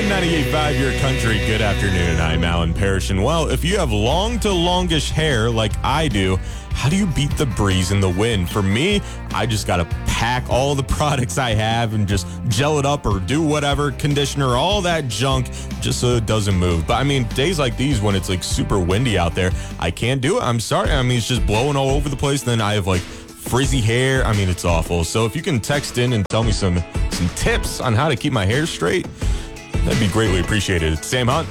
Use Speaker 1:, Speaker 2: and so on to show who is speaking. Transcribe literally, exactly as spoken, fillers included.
Speaker 1: Win ninety-eight point five, your country. Good afternoon. I'm Alan Parrish. And well, if you have long to longish hair like I do, how do you beat the breeze and the wind? For me, I just got to pack all the products I have and just gel it up or do whatever, conditioner, all that junk, just so it doesn't move. But I mean, days like these when it's like super windy out there, I can't do it. I'm sorry. I mean, it's just blowing all over the place. Then I have like frizzy hair. I mean, it's awful. So if you can text in and tell me some some tips on how to keep my hair straight, that'd be greatly appreciated. Sam Hunt,